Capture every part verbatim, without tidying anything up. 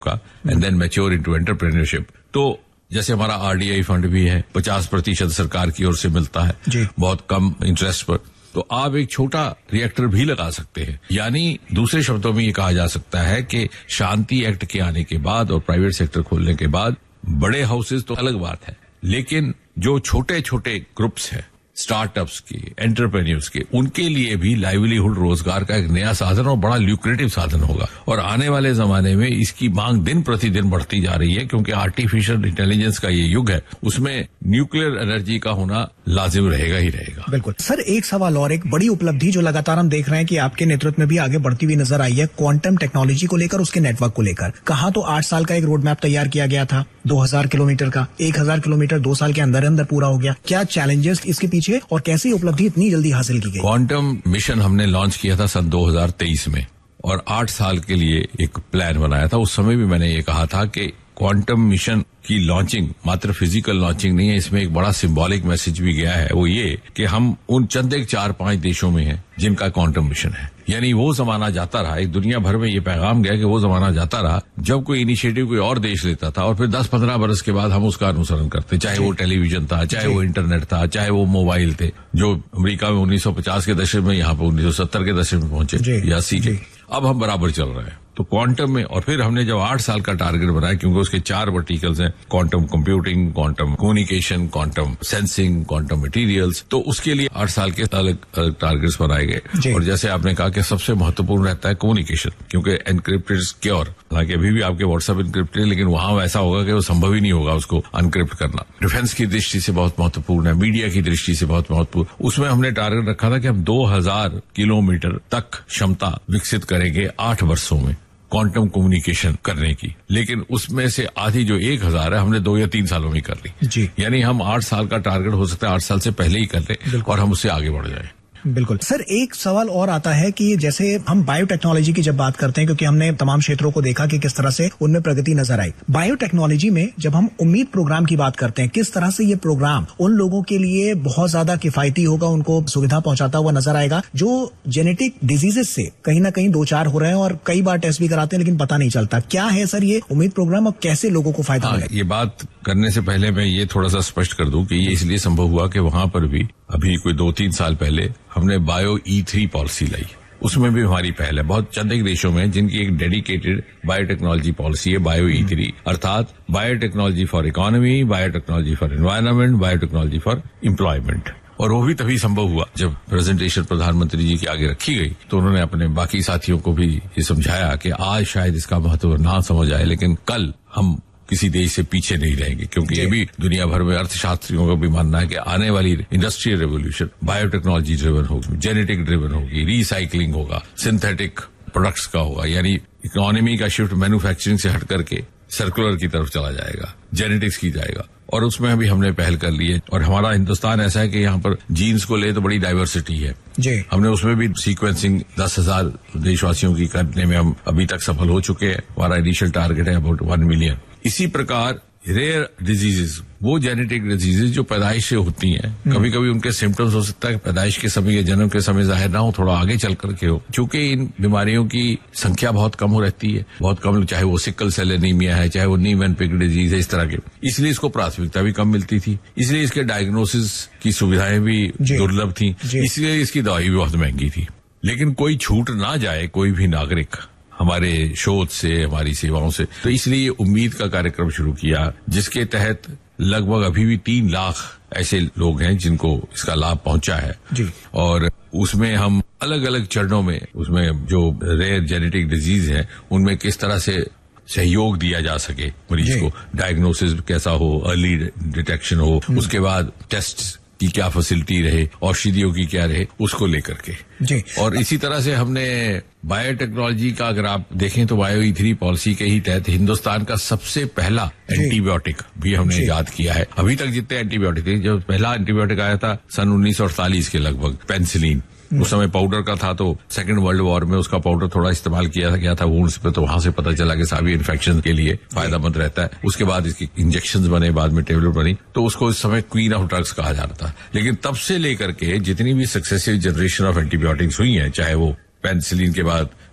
का and then mature into entrepreneurship. तो जैसे हमारा आरडीआई फंड भी है, पचास प्रतिशत सरकार की ओर से मिलता है जी। बहुत कम इंटरेस्ट पर, तो आप एक छोटा रिएक्टर भी लगा सकते हैं। यानी दूसरे शब्दों में ये कहा जा सकता है कि शांति एक्ट के आने के बाद और प्राइवेट सेक्टर खोलने के बाद बड़े हाउसेज तो अलग बात है, लेकिन जो छोटे छोटे ग्रुप्स हैं स्टार्टअप्स के, एंटरप्रेन्योर्स के, उनके लिए भी लाइवलीहुड, रोजगार का एक नया साधन और बड़ा ल्यूक्रेटिव साधन होगा। और आने वाले जमाने में इसकी मांग दिन प्रतिदिन बढ़ती जा रही है, क्योंकि आर्टिफिशियल इंटेलिजेंस का ये युग है, उसमें न्यूक्लियर एनर्जी का होना लाजिम रहेगा ही रहेगा। बिल्कुल सर, एक सवाल और, एक बड़ी उपलब्धि जो लगातार हम देख रहे हैं कि आपके नेतृत्व में भी आगे बढ़ती हुई नजर आई है, क्वांटम टेक्नोलॉजी को लेकर, उसके नेटवर्क को लेकर। कहा तो आठ साल का एक रोड मैप तैयार किया गया था, दो हजार किलोमीटर का, एक हजार किलोमीटर दो साल के अंदर अंदर पूरा हो गया। क्या चैलेंजेस इसके पीछे और कैसे उपलब्धि इतनी जल्दी हासिल की गई? क्वांटम मिशन हमने लॉन्च किया था सन दो हजार तेईस में और आठ साल के लिए एक प्लान बनाया था। उस समय भी मैंने ये कहा था कि क्वांटम मिशन की लॉन्चिंग मात्र फिजिकल लॉन्चिंग नहीं है, इसमें एक बड़ा सिंबॉलिक मैसेज भी गया है, वो ये कि हम उन चंद एक चार पांच देशों में हैं जिनका क्वांटम मिशन है। यानी वो जमाना जाता रहा, एक दुनिया भर में ये पैगाम गया कि वो जमाना जाता रहा जब कोई इनिशिएटिव कोई और देश लेता था और फिर दस पंद्रह बरस के बाद हम उसका अनुसरण करते, चाहे वो टेलीविजन था, चाहे वो इंटरनेट था, चाहे वो मोबाइल थे, जो अमेरिका में उन्नीस सौ पचास के दशक में, यहाँ पे उन्नीस सौ सत्तर के दशक में पहुंचे या अस्सी के। अब हम बराबर चल रहे हैं तो क्वांटम में। और फिर हमने जब आठ साल का टारगेट बनाया, क्योंकि उसके चार वर्टिकल्स हैं, quantum computing, quantum communication, quantum sensing, quantum materials, तो उसके लिए आठ साल के अलग अलग टारगेट्स बनाए गए। और जैसे आपने कहा कि सबसे महत्वपूर्ण रहता है कम्युनिकेशन, क्योंकि एनक्रिप्टेड सिक्योर, हालांकि अभी भी आपके व्हाट्सएप इनक्रिप्टेड, लेकिन वहां वैसा होगा कि वो संभव ही नहीं होगा उसको अनक्रिप्ट करना। डिफेंस की दृष्टि से बहुत महत्वपूर्ण है, मीडिया की दृष्टि से बहुत महत्वपूर्ण। उसमें हमने टारगेट रखा था कि हम दो हजार किलोमीटर तक क्षमता विकसित करेंगे आठ वर्षों में क्वांटम कम्युनिकेशन करने की, लेकिन उसमें से आधी जो एक हजार है हमने दो या तीन सालों में कर ली जी। यानी हम आठ साल का टारगेट हो सकता है आठ साल से पहले ही कर लें और हम उससे आगे बढ़ जाएं। बिल्कुल सर, एक सवाल और आता है कि जैसे हम बायोटेक्नोलॉजी की जब बात करते हैं, क्योंकि हमने तमाम क्षेत्रों को देखा कि किस तरह से उनमें प्रगति नजर आई, बायोटेक्नोलॉजी में जब हम उम्मीद प्रोग्राम की बात करते हैं, किस तरह से ये प्रोग्राम उन लोगों के लिए बहुत ज्यादा किफायती होगा, उनको सुविधा पहुंचाता हुआ नजर आएगा जो जेनेटिक डिजीजेस से कहीं ना कहीं दो चार हो रहे हैं और कई बार टेस्ट भी कराते हैं लेकिन पता नहीं चलता। क्या है सर ये उम्मीद प्रोग्राम और कैसे लोगों को फायदा मिलेगा? ये बात करने से पहले मैं ये थोड़ा सा स्पष्ट कर दूं कि ये इसलिए संभव हुआ कि वहां पर भी अभी कोई दो तीन साल पहले हमने बायो ई थ्री पॉलिसी लाई, उसमें भी हमारी पहल है। बहुत चंद एक देशों में जिनकी एक डेडिकेटेड बायोटेक्नोलॉजी पॉलिसी है, बायो ई थ्री, अर्थात biotechnology for economy, biotechnology for environment, biotechnology for employment. और वो भी तभी संभव हुआ जब प्रेजेंटेशन प्रधानमंत्री जी के आगे रखी गई तो उन्होंने अपने बाकी साथियों को भी ये समझाया कि आज शायद इसका महत्व ना समझ आए, लेकिन कल हम किसी देश से पीछे नहीं रहेंगे, क्योंकि ये भी दुनिया भर में अर्थशास्त्रियों का भी मानना है कि आने वाली इंडस्ट्रियल रेवोल्यूशन बायोटेक्नोलॉजी ड्रिवन होगी, जेनेटिक ड्रिवन होगी, रिसाइकलिंग होगा, सिंथेटिक प्रोडक्ट्स का होगा। यानी इकोनॉमी का शिफ्ट मैन्युफैक्चरिंग से हट करके सर्कुलर की तरफ चला जाएगा, जेनेटिक्स की जाएगा, और उसमें भी हमने पहल कर ली है। और हमारा हिंदुस्तान ऐसा है कि यहाँ पर जीन्स को ले तो बड़ी डाइवर्सिटी है जी। हमने उसमें भी सीक्वेंसिंग दस हजार देशवासियों की करने में हम अभी तक सफल हो चुके हैं। हमारा इनिशियल टारगेट है अबाउट वन मिलियन। इसी प्रकार रेयर डिजीजेस, वो जेनेटिक डिजीजेस जो पैदाइश से होती हैं, कभी कभी उनके सिम्टम्स हो सकता है पैदाइश के समय या जन्म के समय जाहिर ना हो, थोड़ा आगे चल करके हो। चूंकि इन बीमारियों की संख्या बहुत कम हो रहती है, बहुत कम, चाहे वो सिकल सेल एनीमिया है, चाहे वो नीमैन-पिक डिजीज है, इस तरह के, इसलिए इसको प्राथमिकता भी कम मिलती थी, इसलिए इसके डायग्नोसिस की सुविधाएं भी दुर्लभ थी, इसलिए इसकी दवाई भी बहुत महंगी थी। लेकिन कोई छूट ना जाए कोई भी नागरिक हमारे शोध से, हमारी सेवाओं से, तो इसलिए उम्मीद का कार्यक्रम शुरू किया, जिसके तहत लगभग अभी भी तीन लाख ऐसे लोग हैं जिनको इसका लाभ पहुंचा है जी। और उसमें हम अलग अलग चरणों में, उसमें जो रेयर जेनेटिक डिजीज है उनमें किस तरह से सहयोग दिया जा सके मरीज को, डायग्नोसिस कैसा हो, अर्ली डिटेक्शन हो, उसके बाद टेस्ट की क्या फैसिलिटी रहे, औषधियों की क्या रहे, उसको लेकर के जी। और इसी तरह से हमने बायोटेक्नोलॉजी का अगर आप देखें तो बायो ई थ्री पॉलिसी के ही तहत हिंदुस्तान का सबसे पहला एंटीबायोटिक भी हमने ईजाद किया है। अभी तक जितने एंटीबायोटिक थे, जब पहला एंटीबायोटिक आया था सन उन्नीस सौ अड़तालीस के लगभग, पेनिसिलिन, उस समय पाउडर का था, तो सेकेंड वर्ल्ड वॉर में उसका पाउडर थोड़ा इस्तेमाल किया गया था वुंड्स पे, तो वहां से पता चला कि सभी इन्फेक्शन के लिए फायदेमंद रहता है। उसके बाद इसकी इंजेक्शंस बने, बाद में टेबलेट बनी, तो उसको इस समय क्वीन ऑफ ड्रग्स कहा जा रहा था। लेकिन तब से लेकर के जितनी भी सक्सेसिव जनरेशन ऑफ एंटीबायोटिक्स हुई हैं, चाहे वो पेनिसिलिन के बाद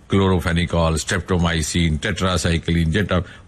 क्लोरोफेनिकॉल, स्ट्रेप्टोमाइसिन, टेट्रासाइक्लिन, जेटा,